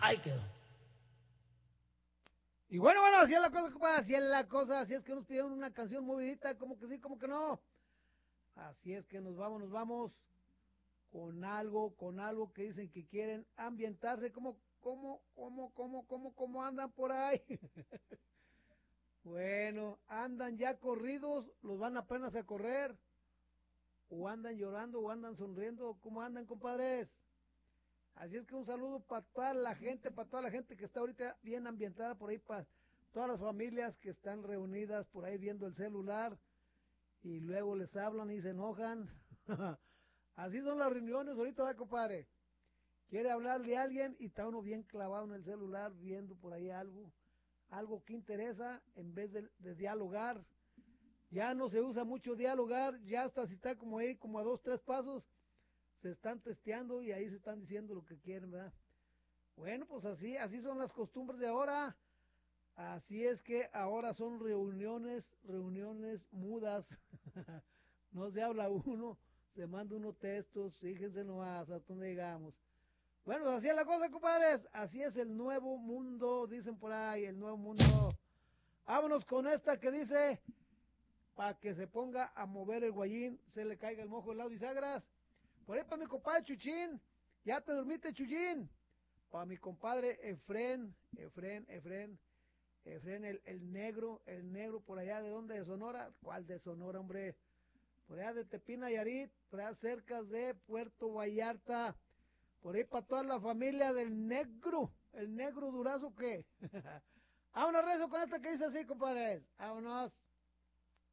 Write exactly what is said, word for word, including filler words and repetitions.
Ahí quedó. Y bueno, bueno, así es la cosa, compadre, así es la cosa, así es que nos pidieron una canción movidita, como que sí, como que no. Así es que nos vamos, nos vamos con algo, con algo que dicen que quieren ambientarse, como, como, como, como, como, como andan por ahí. Bueno, andan ya corridos, los van apenas a correr, o andan llorando, o andan sonriendo, ¿cómo andan, compadres? Así es que un saludo para toda la gente, para toda la gente que está ahorita bien ambientada por ahí, para todas las familias que están reunidas por ahí viendo el celular y luego les hablan y se enojan. Así son las reuniones ahorita, ¿verdad, compadre? Quiere hablarle a alguien y está uno bien clavado en el celular viendo por ahí algo, algo que interesa en vez de, de dialogar. Ya no se usa mucho dialogar, ya hasta si está como ahí, como a dos, tres pasos, se están testeando y ahí se están diciendo lo que quieren, ¿verdad? Bueno, pues así, así son las costumbres de ahora. Así es que ahora son reuniones, reuniones mudas. No se habla uno, se manda unos textos, fíjense nomás hasta dónde llegamos. Bueno, pues así es la cosa, compadres. Así es el nuevo mundo, dicen por ahí, el nuevo mundo. Vámonos con esta que dice, para que se ponga a mover el guayín, se le caiga el mojo de las bisagras. Por ahí para mi compadre Chuchín. ¿Ya te dormiste, Chuchín? Para mi compadre Efren, Efren, Efren, Efren, el, el negro, el negro por allá, ¿de dónde? ¿De Sonora? ¿Cuál de Sonora, hombre? Por allá de Tepina, Nayarit, por allá cerca de Puerto Vallarta. Por ahí para toda la familia del negro, el negro Durazo, ¿qué? Vámonos, rezo con esta que dice así, compadres. Vámonos.